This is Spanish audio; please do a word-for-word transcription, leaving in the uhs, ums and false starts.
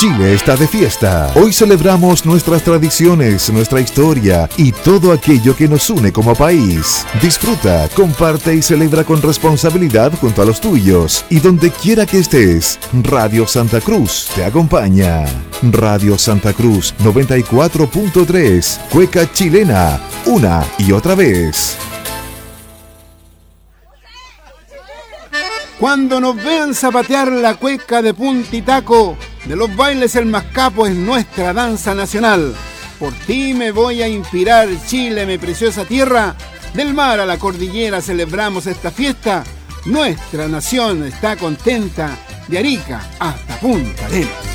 Chile está de fiesta. Hoy celebramos nuestras tradiciones, nuestra historia y todo aquello que nos une como país. Disfruta, comparte y celebra con responsabilidad junto a los tuyos. Y donde quiera que estés, Radio Santa Cruz te acompaña. Radio Santa Cruz noventa y cuatro punto tres, Cueca Chilena, una y otra vez. Cuando nos vean zapatear la cueca de punta y taco, de los bailes el más capo es nuestra danza nacional. Por ti me voy a inspirar, Chile, mi preciosa tierra. Del mar a la cordillera celebramos esta fiesta. Nuestra nación está contenta, de Arica hasta Punta Arenas.